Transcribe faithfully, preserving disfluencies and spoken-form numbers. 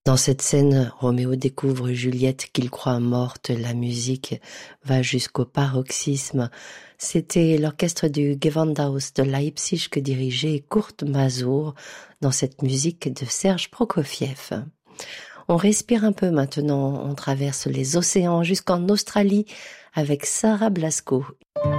Dans cette scène, Roméo découvre Juliette qu'il croit morte, la musique va jusqu'au paroxysme. C'était l'orchestre du Gewandhaus de Leipzig que dirigeait Kurt Masur dans cette musique de Serge Prokofiev. On respire un peu maintenant, on traverse les océans jusqu'en Australie avec Sarah Blasko.